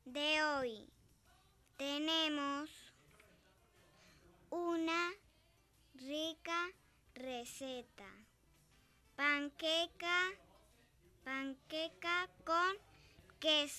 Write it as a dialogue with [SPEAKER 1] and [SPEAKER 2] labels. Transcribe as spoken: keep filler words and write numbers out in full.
[SPEAKER 1] de hoy tenemos una rica receta. Panqueca, panqueca con queso.